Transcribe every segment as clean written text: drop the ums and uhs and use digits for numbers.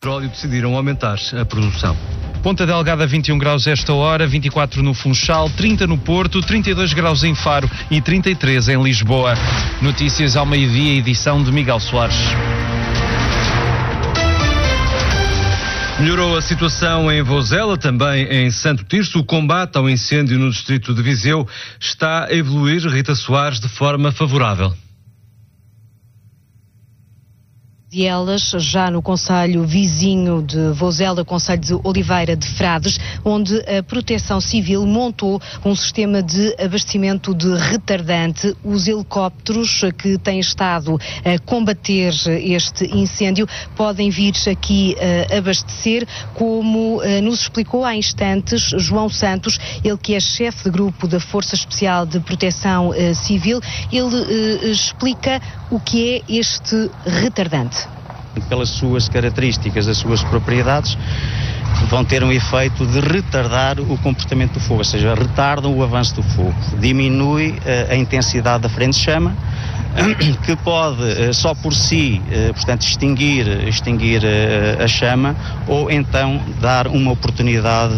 petróleo decidiram aumentar a produção. Ponta Delgada 21 graus esta hora, 24 no Funchal, 30 no Porto, 32 graus em Faro e 33 em Lisboa. Notícias ao meio-dia, edição de Miguel Soares. Melhorou a situação em Vozela, também em Santo Tirso. O combate ao incêndio no distrito de Viseu está a evoluir, Rita Soares, de forma favorável. E elas já no concelho vizinho de Vozela, concelho de Oliveira de Frades, onde a Proteção Civil montou um sistema de abastecimento de retardante. Os helicópteros que têm estado a combater este incêndio podem vir aqui abastecer, como nos explicou há instantes João Santos, ele que é chefe de grupo da Força Especial de Proteção Civil. Ele explica o que é este retardante. Pelas suas características, as suas propriedades, vão ter um efeito de retardar o comportamento do fogo, ou seja, retardam o avanço do fogo, diminui a intensidade da frente de chama, que pode só por si, portanto, extinguir a chama, ou então dar uma oportunidade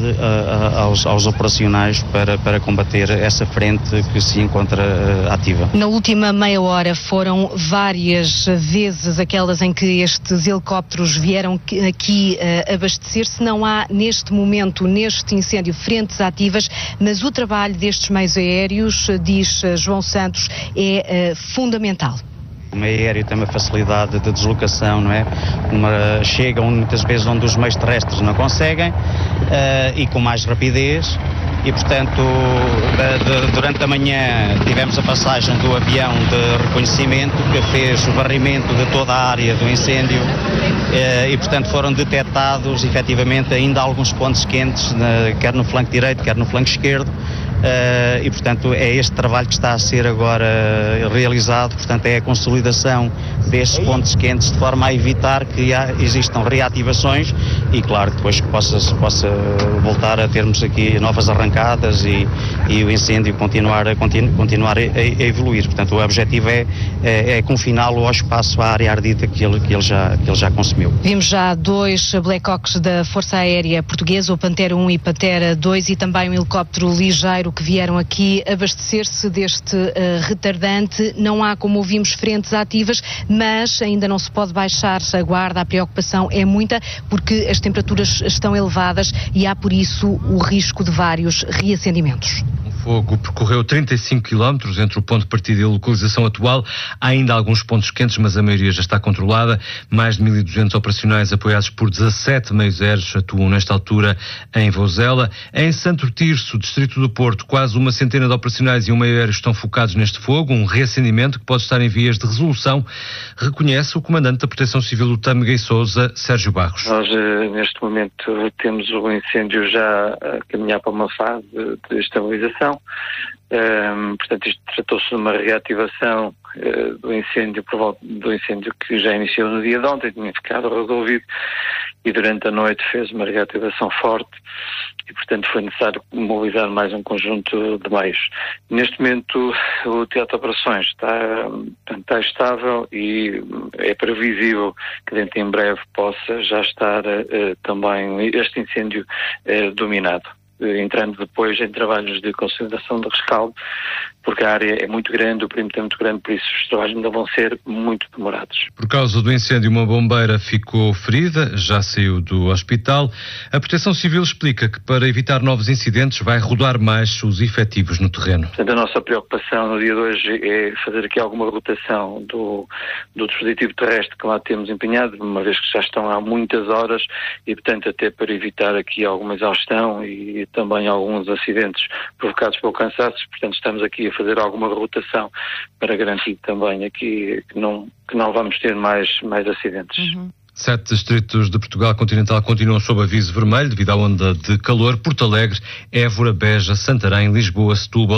aos operacionais para combater essa frente que se encontra ativa. Na última meia hora foram várias vezes aquelas em que estes helicópteros vieram aqui abastecer-se. Não há neste momento, neste incêndio, frentes ativas, mas o trabalho destes meios aéreos, diz João Santos, é fundamental. O meio aéreo tem uma facilidade de deslocação, não é? Chegam muitas vezes onde os meios terrestres não conseguem e com mais rapidez. E, portanto, durante a manhã tivemos a passagem do avião de reconhecimento que fez o varrimento de toda a área do incêndio e, portanto, foram detectados efetivamente ainda alguns pontos quentes, quer no flanco direito, quer no flanco esquerdo. E, portanto, é este trabalho que está a ser agora realizado, portanto, é a consolidação destes pontos quentes de forma a evitar que existam reativações e, claro, depois que possa voltar a termos aqui novas arrancadas e o incêndio continuar a evoluir. Portanto, o objetivo é confiná-lo ao espaço, à área ardida que ele já consumiu. Vimos já 2 Black Hawks da Força Aérea Portuguesa, o Pantera 1 e Pantera 2, e também um helicóptero ligeiro que vieram aqui abastecer-se deste retardante. Não há, como ouvimos, frentes ativas, mas ainda não se pode baixar a guarda. A preocupação é muita porque as temperaturas estão elevadas e há, por isso, o risco de vários reacendimentos. O fogo percorreu 35 km entre o ponto de partida e a localização atual. Há ainda alguns pontos quentes, mas a maioria já está controlada. Mais de 1.200 operacionais apoiados por 17 meios aéreos atuam nesta altura em Vozela. Em Santo Tirso, distrito do Porto, quase uma centena de operacionais e um meio aéreo estão focados neste fogo, um reacendimento que pode estar em vias de resolução, reconhece o comandante da Proteção Civil do Tâmega e Sousa, Sérgio Barros. Nós, neste momento, temos o incêndio já a caminhar para uma fase de estabilização. Portanto, isto tratou-se de uma reativação do incêndio que já iniciou no dia de ontem, tinha ficado resolvido e durante a noite fez uma reativação forte e, portanto, foi necessário mobilizar mais um conjunto de meios. Neste momento, o teatro de operações está estável e é previsível que dentro em breve possa já estar também este incêndio dominado, entrando depois em trabalhos de consolidação de rescaldo, porque a área é muito grande, o perímetro é muito grande, por isso os trabalhos ainda vão ser muito demorados. Por causa do incêndio, uma bombeira ficou ferida, já saiu do hospital. A Proteção Civil explica que para evitar novos incidentes vai rodar mais os efetivos no terreno. Portanto, a nossa preocupação no dia de hoje é fazer aqui alguma rotação do dispositivo terrestre que lá temos empenhado, uma vez que já estão há muitas horas e, portanto, até para evitar aqui alguma exaustão e também alguns acidentes provocados pelo cansaço. Portanto, estamos aqui a fazer alguma rotação para garantir também aqui que não vamos ter mais acidentes. 7 distritos de Portugal continental continuam sob aviso vermelho devido à onda de calor. Porto Alegre, Évora, Beja, Santarém, Lisboa, Setúbal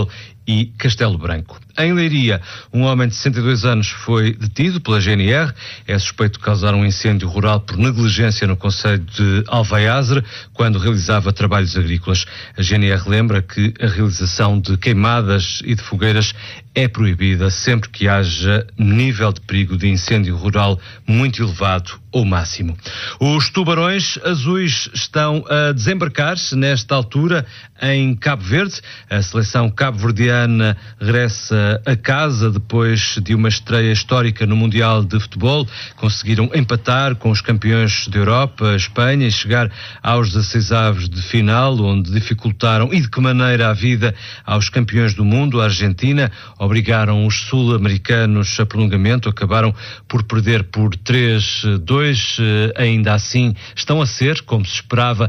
e Castelo Branco. Em Leiria, um homem de 62 anos foi detido pela GNR. É suspeito de causar um incêndio rural por negligência no concelho de Alvaiazre, quando realizava trabalhos agrícolas. A GNR lembra que a realização de queimadas e de fogueiras é proibida sempre que haja nível de perigo de incêndio rural muito elevado ou máximo. Os tubarões azuis estão a desembarcar-se nesta altura em Cabo Verde. A seleção cabo-verdiana regressa a casa depois de uma estreia histórica no Mundial de Futebol. Conseguiram empatar com os campeões da Europa, a Espanha, e chegar aos 16avos de final, onde dificultaram, e de que maneira, a vida aos campeões do mundo, a Argentina. Obrigaram os sul-americanos a prolongamento, acabaram por perder por 3-2. Ainda assim estão a ser, como se esperava,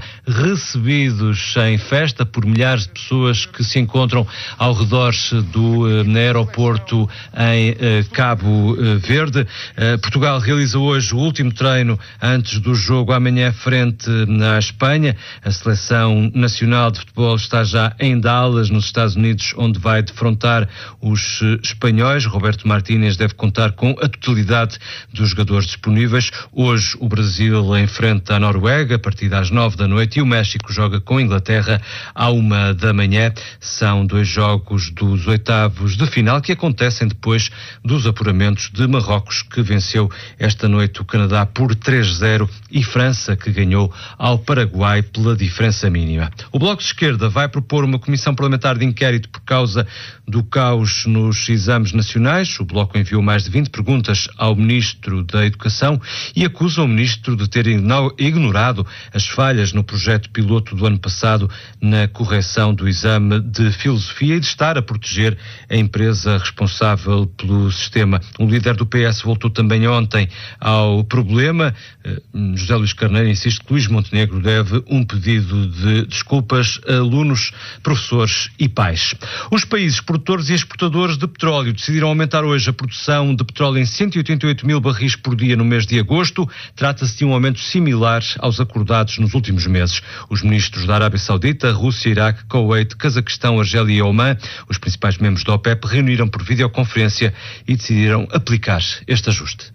recebidos em festa por milhares de pessoas que se encontram ao redor do aeroporto em Cabo Verde. Portugal realiza hoje o último treino antes do jogo amanhã frente à Espanha. A seleção nacional de futebol está já em Dallas, nos Estados Unidos, onde vai defrontar os espanhóis. Roberto Martínez deve contar com a totalidade dos jogadores disponíveis. Hoje o Brasil enfrenta a Noruega a partir das 9 da noite e o México joga com a Inglaterra à 1 da manhã. São 2 jogos dos oitavos de final que acontecem depois dos apuramentos de Marrocos, que venceu esta noite o Canadá por 3-0, e França, que ganhou ao Paraguai pela diferença mínima. O Bloco de Esquerda vai propor uma comissão parlamentar de inquérito por causa do caos nos exames nacionais. O Bloco enviou mais de 20 perguntas ao Ministro da Educação e acusa o Ministro de ter ignorado as falhas no projeto piloto do ano passado na correção do exame de filosofia e de estar a proteger a empresa responsável pelo sistema. O líder do PS voltou também ontem ao problema. José Luís Carneiro insiste que Luís Montenegro deve um pedido de desculpas a alunos, professores e pais. Os países produtores e exportadores de petróleo decidiram aumentar hoje a produção de petróleo em 188 mil barris por dia no mês de agosto. Trata-se de um aumento similar aos acordados nos últimos meses. Os ministros da Arábia Saudita, Rússia, Iraque, Kuwait, Cazaquistão, Argélia e Omã, os principais membros da OPEP, reuniram por videoconferência e decidiram aplicar este ajuste.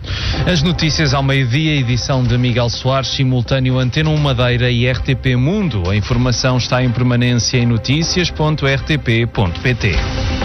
As notícias ao meio-dia, edição de Miguel Soares, simultâneo Antena 1 Madeira e RTP Mundo. A informação está em permanência em noticias.rtp.pt.